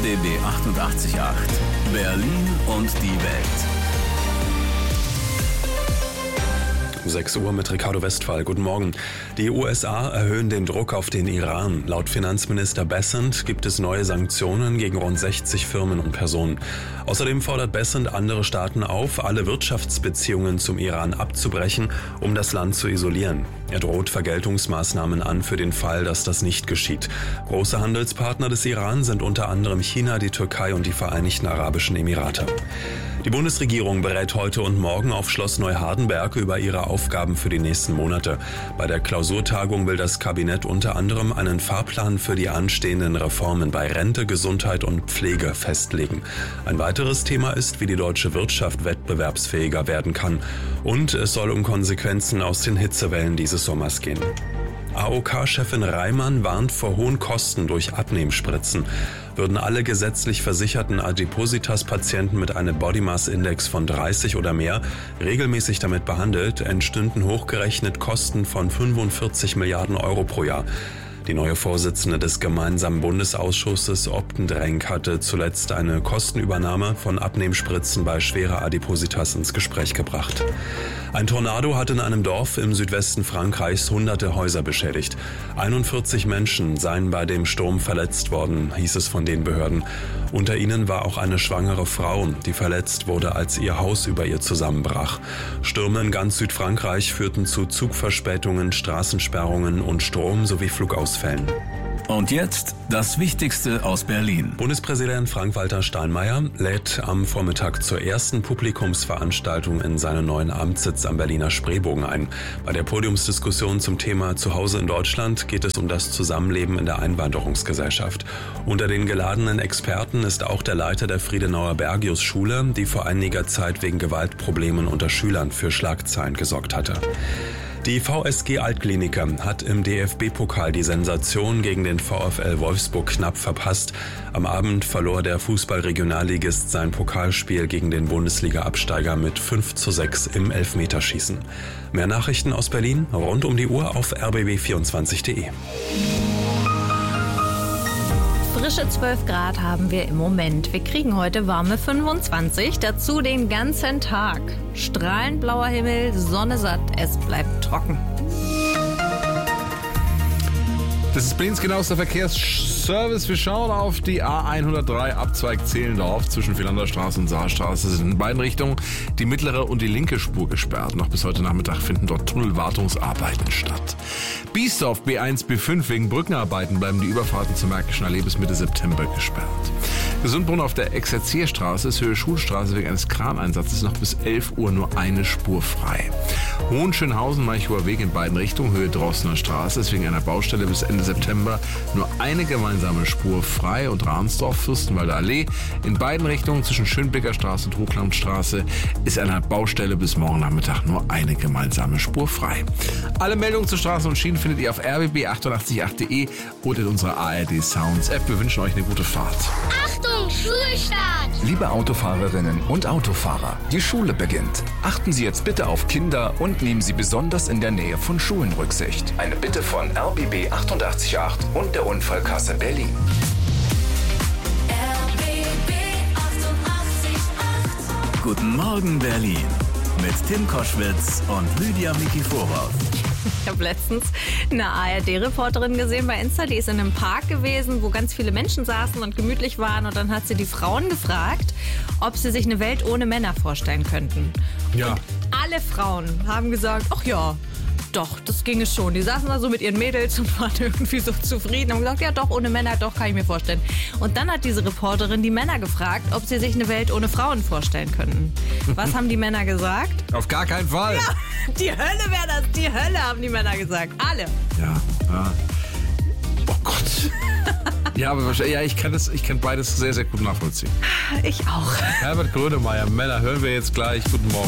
RBB 88.8 Berlin und die Welt. 6 Uhr mit Ricardo Westphal. Guten Morgen. Die USA erhöhen den Druck auf den Iran. Laut Finanzminister Bessent gibt es neue Sanktionen gegen rund 60 Firmen und Personen. Außerdem fordert Bessent andere Staaten auf, alle Wirtschaftsbeziehungen zum Iran abzubrechen, um das Land zu isolieren. Er droht Vergeltungsmaßnahmen an für den Fall, dass das nicht geschieht. Große Handelspartner des Iran sind unter anderem China, die Türkei und die Vereinigten Arabischen Emirate. Die Bundesregierung berät heute und morgen auf Schloss Neuhardenberg über ihre Aufgaben für die nächsten Monate. Bei der Klausurtagung will das Kabinett unter anderem einen Fahrplan für die anstehenden Reformen bei Rente, Gesundheit und Pflege festlegen. Ein weiteres Thema ist, wie die deutsche Wirtschaft wettbewerbsfähiger werden kann. Und es soll um Konsequenzen aus den Hitzewellen dieses Sommers gehen. AOK-Chefin Reimann warnt vor hohen Kosten durch Abnehmspritzen. Würden alle gesetzlich versicherten Adipositas-Patienten mit einem Body Mass Index von 30 oder mehr regelmäßig damit behandelt, entstünden hochgerechnet Kosten von 45 Milliarden Euro pro Jahr. Die neue Vorsitzende des gemeinsamen Bundesausschusses Optendrenk hatte zuletzt eine Kostenübernahme von Abnehmspritzen bei schwerer Adipositas ins Gespräch gebracht. Ein Tornado hat in einem Dorf im Südwesten Frankreichs hunderte Häuser beschädigt. 41 Menschen seien bei dem Sturm verletzt worden, hieß es von den Behörden. Unter ihnen war auch eine schwangere Frau, die verletzt wurde, als ihr Haus über ihr zusammenbrach. Stürme in ganz Südfrankreich führten zu Zugverspätungen, Straßensperrungen und Strom- sowie Flugausfällen. Und jetzt das Wichtigste aus Berlin. Bundespräsident Frank-Walter Steinmeier lädt am Vormittag zur ersten Publikumsveranstaltung in seinen neuen Amtssitz am Berliner Spreebogen ein. Bei der Podiumsdiskussion zum Thema Zuhause in Deutschland geht es um das Zusammenleben in der Einwanderungsgesellschaft. Unter den geladenen Experten ist auch der Leiter der Friedenauer Bergius-Schule, die vor einiger Zeit wegen Gewaltproblemen unter Schülern für Schlagzeilen gesorgt hatte. Die VSG Altkliniker hat im DFB-Pokal die Sensation gegen den VfL Wolfsburg knapp verpasst. Am Abend verlor der Fußball-Regionalligist sein Pokalspiel gegen den Bundesliga-Absteiger mit 5:6 im Elfmeterschießen. Mehr Nachrichten aus Berlin rund um die Uhr auf rbb24.de. Frische 12 Grad haben wir im Moment. Wir kriegen heute warme 25, dazu den ganzen Tag. Strahlend blauer Himmel, Sonne satt, es bleibt trocken. Das ist Berlins genauester Verkehrsservice. Wir schauen auf die A103 Abzweig Zehlendorf zwischen Philanderstraße und Saarstraße. Sind in beiden Richtungen die mittlere und die linke Spur gesperrt. Noch bis heute Nachmittag finden dort Tunnelwartungsarbeiten statt. Biesdorf B1, B5 wegen Brückenarbeiten bleiben die Überfahrten zur Märkischen Allee bis Mitte September gesperrt. Gesundbrunn auf der Exerzierstraße ist Höhe Schulstraße wegen eines Kraneinsatzes noch bis 11 Uhr nur eine Spur frei. Hohenschönhausen, Malchower Weg in beiden Richtungen, Höhe Drossener Straße ist wegen einer Baustelle bis Ende September nur eine gemeinsame Spur frei und Ransdorf, Fürstenwalder Allee in beiden Richtungen zwischen Schönbecker Straße und Hochlandstraße ist einer Baustelle bis morgen Nachmittag nur eine gemeinsame Spur frei. Alle Meldungen zu Straßen und Schienen findet ihr auf rbb888.de oder in unserer ARD Sounds App. Wir wünschen euch eine gute Fahrt. Achtung, Schulstart! Liebe Autofahrerinnen und Autofahrer, die Schule beginnt. Achten Sie jetzt bitte auf Kinder und nehmen Sie besonders in der Nähe von Schulen Rücksicht. Eine Bitte von RBB 88.8 und der Unfallkasse Berlin. RBB 88.8. Guten Morgen Berlin mit Tim Koschwitz und Lydia Mikiforov. Ich habe letztens eine ARD-Reporterin gesehen bei Insta, die ist in einem Park gewesen, wo ganz viele Menschen saßen und gemütlich waren. Und dann hat sie die Frauen gefragt, ob sie sich eine Welt ohne Männer vorstellen könnten. Ja. Und alle Frauen haben gesagt, ach ja, doch, das ginge schon. Die saßen da so mit ihren Mädels und waren irgendwie so zufrieden und gesagt, ja doch, ohne Männer, doch, kann ich mir vorstellen. Und dann hat diese Reporterin die Männer gefragt, ob sie sich eine Welt ohne Frauen vorstellen könnten. Was haben die Männer gesagt? Auf gar keinen Fall. Ja, die Hölle wäre das, die Hölle, haben die Männer gesagt. Alle. Ja. Oh Gott. Ja, aber ich kann beides sehr, sehr gut nachvollziehen. Ich auch. Herbert Grönemeyer, Männer, hören wir jetzt gleich. Guten Morgen.